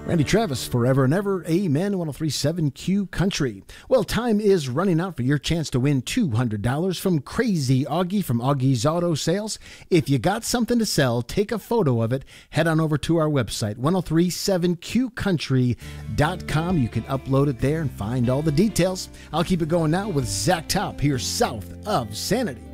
Randy Travis, Forever and Ever, Amen, 103.7 Q Country. Well, time is running out for your chance to win $200 from Crazy Augie from Augie's Auto Sales. If you got something to sell, take a photo of it. Head on over to our website, 1037qcountry.com. You can upload it there and find all the details. I'll keep it going now with Zach Top here south of Sanity.